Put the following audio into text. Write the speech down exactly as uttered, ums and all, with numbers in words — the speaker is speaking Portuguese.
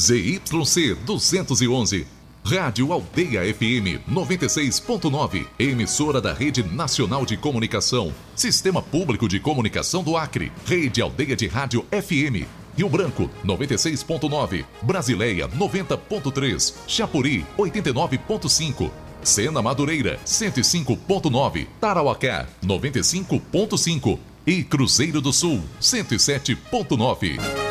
Z Y C duzentos e onze. Rádio Aldeia F M noventa e seis ponto nove, emissora da Rede Nacional de Comunicação, Sistema Público de Comunicação do Acre, Rede Aldeia de Rádio F M, Rio Branco noventa e seis ponto nove, Brasileia noventa ponto três, Chapuri oitenta e nove ponto cinco, Sena Madureira cento e cinco ponto nove, Tarauacá noventa e cinco ponto cinco e Cruzeiro do Sul cento e sete ponto nove.